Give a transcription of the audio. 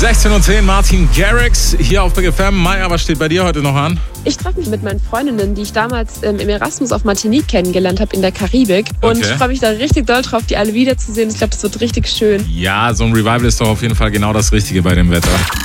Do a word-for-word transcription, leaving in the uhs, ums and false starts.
sechzehn Uhr zehn, Martin Garrix hier auf Big F M. Maya, was steht bei dir heute noch an? Ich treffe mich mit meinen Freundinnen, die ich damals ähm, im Erasmus auf Martinique kennengelernt habe in der Karibik. Und Okay. ich freue mich da richtig doll drauf, die alle wiederzusehen. Ich glaube, das wird richtig schön. Ja, so ein Revival ist doch auf jeden Fall genau das Richtige bei dem Wetter.